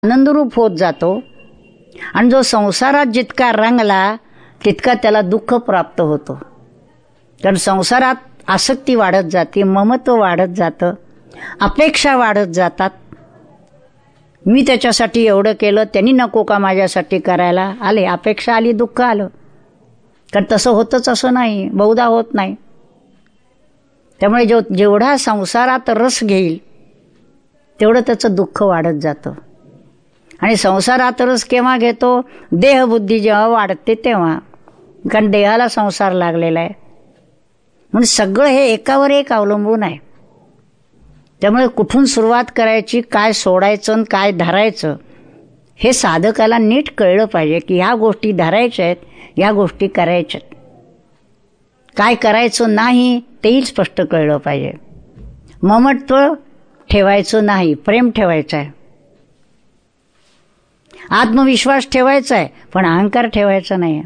आनंदरूप होत जातो आणि जो संसारात जितका रंगला तितका त्याला दुःख प्राप्त होतो. कारण संसारात आसक्ती वाढत जाते, ममत्व वाढत जातं, अपेक्षा वाढत जातात. मी त्याच्यासाठी एवढं केलं, त्यांनी नको का माझ्यासाठी करायला, आले अपेक्षा आली, दुःख आलं. कारण तसं होतंच असं नाही, बहुधा होत नाही. त्यामुळे जेवढा संसारात रस घेईल तेवढं त्याचं दुःख वाढत जातं. आणि संसारात रस केव्हा घेतो? देहबुद्धी जेव्हा वाढते तेव्हा. कारण देहाला संसार लागलेला आहे. म्हणून सगळं हे एकावर एक अवलंबून आहे. त्यामुळे कुठून सुरुवात करायची, काय सोडायचं आणि काय धरायचं हे साधकाला नीट कळलं पाहिजे की ह्या गोष्टी धरायच्या आहेत, ह्या गोष्टी करायच्या आहेत. काय करायचं नाही तेही स्पष्ट कळलं पाहिजे. ममत्व ठेवायचं नाही, प्रेम ठेवायचं आहे. आत्मविश्वास ठेवायचा आहे, पण अहंकार ठेवायचा नाही.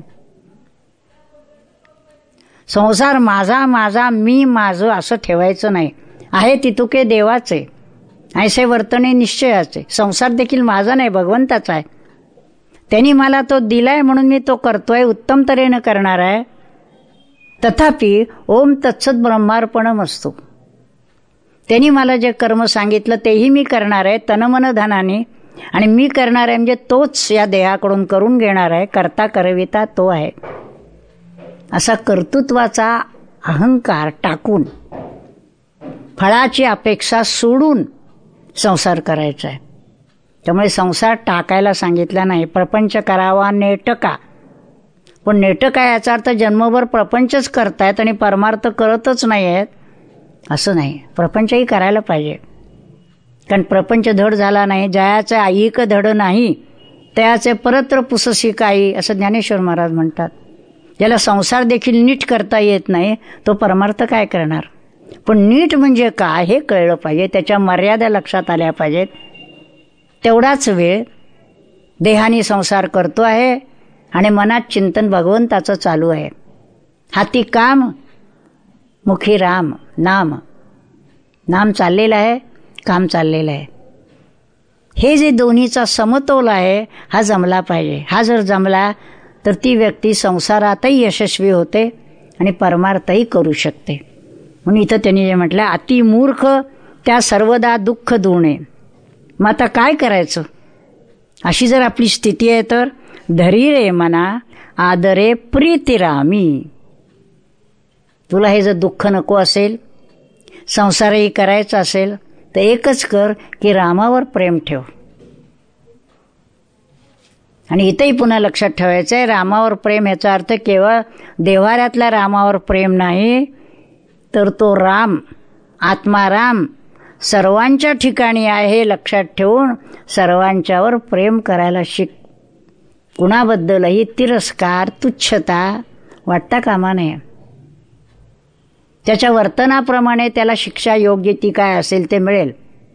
संसार माझा माझा मी माझं असं ठेवायचं नाही. आहे तितुके देवाचे, ऐसे वर्तने निश्चयाचे. संसार देखील माझा नाही, भगवंताचा आहे. त्यांनी मला तो दिलाय म्हणून मी तो करतोय, उत्तम तऱ्हेनं करणार आहे. तथापि ओम तत्सत ब्रह्मार्पणमस्तु. त्यांनी मला जे कर्म सांगितलं तेही मी करणार आहे तनमन धनाने. आणि मी करणार आहे म्हणजे तोच या देहाकडून करून घेणार आहे. करता करविता तो आहे. असा कर्तृत्वाचा अहंकार टाकून, फळाची अपेक्षा सोडून संसार करायचा आहे. त्यामुळे संसार टाकायला सांगितला नाही. प्रपंच करावा नेटका. पण नेटका याचा अर्थ जन्मभर प्रपंचच करतायत आणि परमार्थ करतच नाही आहेत असं नाही. प्रपंचही करायला पाहिजे. कारण प्रपंच धड झाला नाही, जयाचे ऐक धड नाही, तयाचे परत्र पुससी काही, असं ज्ञानेश्वर महाराज म्हणतात. ज्याला संसार देखील नीट करता येत नाही तो परमार्थ काय करणार. पण नीट म्हणजे काय हे कळलं पाहिजे. त्याच्या मर्यादा लक्षात आल्या पाहिजेत. तेवढाच वेळ देहाने संसार करतो आहे आणि मनात चिंतन भगवंताचं चालू आहे. हाती काम, मुखी राम नाम. नाम चाललेलं आहे, काम चाललेलं आहे. हे जे दोन्हीचा समतोल आहे हा जमला पाहिजे. हा जर जमला तर ती व्यक्ती संसारातही यशस्वी होते आणि परमार्थही करू शकते. म्हणून इथं त्यांनी जे म्हटलं, अति मूर्ख त्या सर्वदा दुःख दुणे. मग आता काय करायचं? अशी जर आपली स्थिती आहे तर धरी रे मना आदरे प्रीतिरामी. तुला हे जर दुःख नको असेल, संसारही करायचा असेल तर एकच कर की रामावर प्रेम ठेव. आणि इथंही पुन्हा लक्षात ठेवायचं आहे, रामावर प्रेम याचा अर्थ केवळ देव्हाऱ्यातल्या रामावर प्रेम नाही, तर तो राम, आत्मा राम सर्वांच्या ठिकाणी आहे हे लक्षात ठेवून सर्वांच्यावर प्रेम करायला शिक. कुणाबद्दलही तिरस्कार, तुच्छता वाटता कामा नये. त्याच्या वर्तनाप्रमाणे त्याला शिक्षा योग्य ती काय असेल ते मिळेल.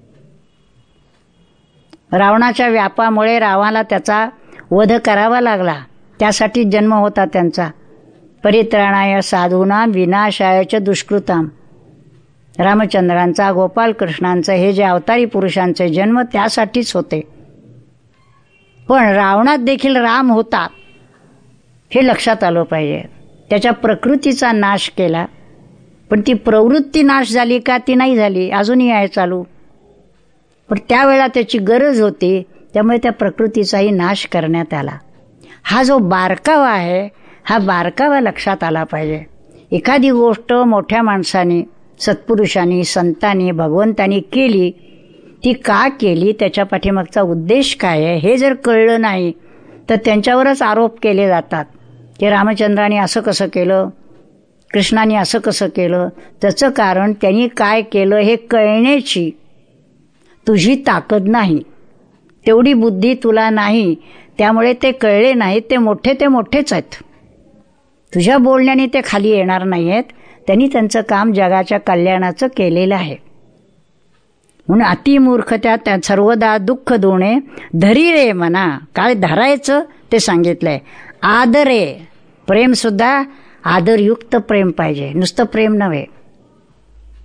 रावणाच्या व्यापामुळे रावणाला त्याचा वध करावा लागला. त्यासाठी जन्म होता त्यांचा. परित्राणाय साधूनां विनाशाय दुष्कृताम. रामचंद्रांचा, गोपालकृष्णांचा हे जे अवतारी पुरुषांचे जन्म त्यासाठीच होते. पण रावणात देखील राम होता हे लक्षात आलं पाहिजे. त्याच्या प्रकृतीचा नाश केला, पण ती प्रवृत्ती नाश झाली का? ती नाही झाली, अजूनही आहे चालू. पण त्यावेळेला त्याची गरज होती, त्यामुळे त्या प्रकृतीचाही नाश करण्यात आला. हा जो बारकावा आहे हा बारकावा लक्षात आला पाहिजे. एखादी गोष्ट मोठ्या माणसाने, सत्पुरुषांनी, संतांनी, भगवंतांनी केली, ती का केली, त्याच्या पाठीमागचा उद्देश काय आहे हे जर कळलं नाही तर त्यांच्यावरच आरोप केले जातात की रामचंद्राने असं कसं केलं, कृष्णाने असं कसं केलं. त्याचं कारण त्यांनी काय केलं हे कळण्याची तुझी ताकद नाही, तेवढी बुद्धी तुला नाही, त्यामुळे ते कळले नाहीत. ते मोठेच आहेत. तुझ्या बोलण्याने ते खाली येणार नाही आहेत. त्यांनी त्यांचं काम जगाच्या कल्याणाचं केलेलं आहे. म्हणून अतिमूर्खत्या त्या सर्वदा दुःख दोणे धरी रे मना. काय धरायचं ते सांगितलंय. आदरे, प्रेमसुद्धा आदरयुक्त प्रेम पाहिजे, नुसतं प्रेम नव्हे.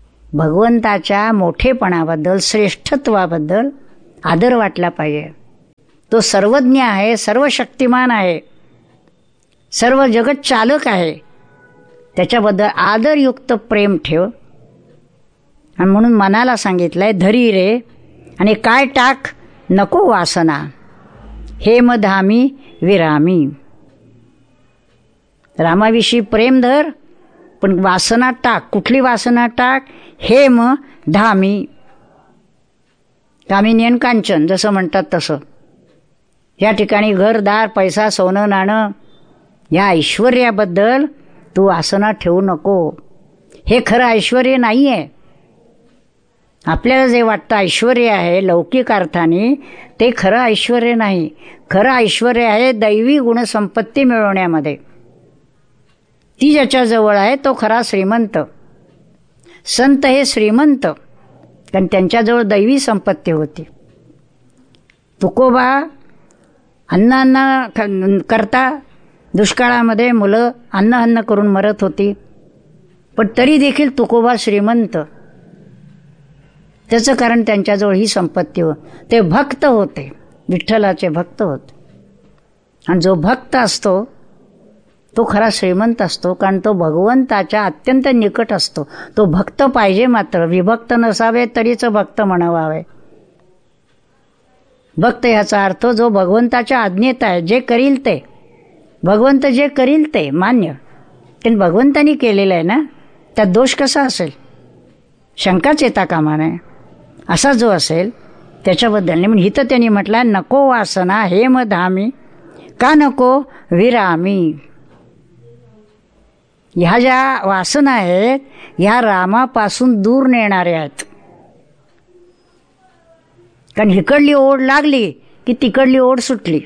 भगवंताच्या मोठेपणाबद्दल, श्रेष्ठत्वाबद्दल आदर वाटला पाहिजे. तो सर्वज्ञ आहे, सर्व शक्तिमान आहे, सर्व जगत चालक आहे. त्याच्याबद्दल आदरयुक्त प्रेम ठेव. आणि म्हणून मनाला सांगितलंय, धरी रे आणि काय टाक नको वासना, हेमधामी विरामी. रामाविषयी प्रेम धर, पण वासना टाक. कुठली वासना टाक? हेम धामी, कामिनी आणि कांचन जसं म्हणतात तसं. या ठिकाणी घरदार, पैसा, सोनं नाणं, या ऐश्वर्याबद्दल तू वासना ठेवू नको. हे खरं ऐश्वर्य नाही आहे. आपल्याला जे वाटतं ऐश्वर्य आहे लौकिक अर्थाने, ते खरं ऐश्वर्य नाही. खरं ऐश्वर्य आहे दैवी गुणसंपत्ती मिळवण्यामध्ये. ती ज्याच्याजवळ आहे तो खरा श्रीमंत. संत हे श्रीमंत, कारण त्यांच्याजवळ दैवी संपत्ती होती. तुकोबा अन्न करता दुष्काळामध्ये मुलं अन्न करून मरत होती, पण तरी देखील तुकोबा श्रीमंत. त्याचं कारण त्यांच्याजवळ ही संपत्ती होती. ते भक्त होते, विठ्ठलाचे भक्त होते. आणि जो भक्त असतो तो खरा श्रीमंत असतो, कारण तो भगवंताच्या अत्यंत निकट असतो. तो भक्त पाहिजे, मात्र विभक्त नसावे तरीच भक्त म्हणावावे. भक्त ह्याचा अर्थ जो भगवंताच्या आज्ञेत आहे, जे करील ते, भगवंत जे करील ते मान्य. पण भगवंतानी केलेलं आहे ना, त्यात दोष कसा असेल? शंकाच येता कामा नये. असा जो असेल त्याच्याबद्दल नाही. म्हणून इथं त्यांनी म्हटलं, नको वासना हेम धामी, का नको विरामी. ह्या ज्या वासना आहेत ह्या रामापासून दूर नेणाऱ्या आहेत. कारण इकडली ओढ लागली की तिकडली ओढ सुटली.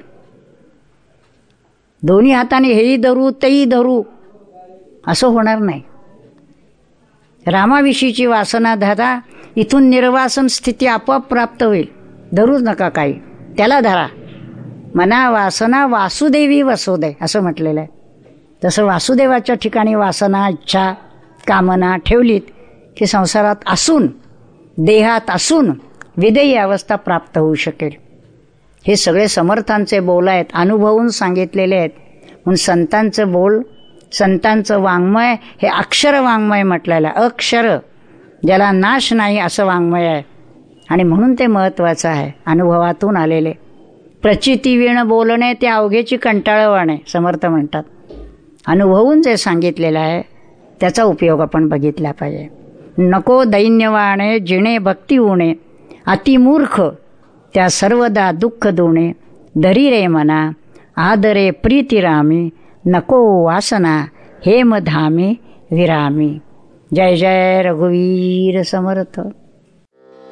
दोन्ही हाताने हेही धरू तेही धरू असं होणार नाही. रामाविषयीची वासना धरा, इथून निर्वासन स्थिती आपोआप प्राप्त होईल. धरूच नका काही, त्याला धरा. मना वासना वासुदेवी वसुदे असं म्हटलेलं आहे. तसं वासुदेवाच्या ठिकाणी वासना, इच्छा, कामना ठेवलीत की संसारात असून, देहात असून विदेही अवस्था प्राप्त होऊ शकेल. हे सगळे समर्थांचे बोल आहेत, अनुभवून सांगितलेले आहेत. म्हणून संतांचं बोल, संतांचं वाङ्मय हे अक्षर वाङ्मय म्हटलेलं आहे. अक्षर ज्याला नाश नाही असं वाङ्मय आहे. आणि म्हणून ते महत्त्वाचं आहे. अनुभवातून आलेले. प्रचिती विण बोलणे ते अवघेची कंटाळवाणे समर्थ म्हणतात. अनुभवून जे सांगितलेलं आहे त्याचा उपयोग आपण बघितला पाहिजे. नको दैन्यवाणे जिणे भक्ती उणे, अतिमूर्ख त्या सर्वदा दुःख दुणे. धरी रे मना आदरे प्रीतिरामी, नको वासना हेम धामी विरामी. जय जय रघुवीर समर्थ.